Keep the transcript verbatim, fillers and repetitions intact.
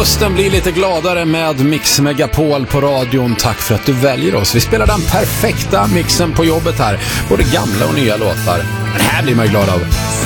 Rösten blir lite gladare med Mix Megapol på radion. Tack för att du väljer oss. Vi spelar den perfekta mixen på jobbet här. Både gamla och nya låtar. Den här blir man glad av.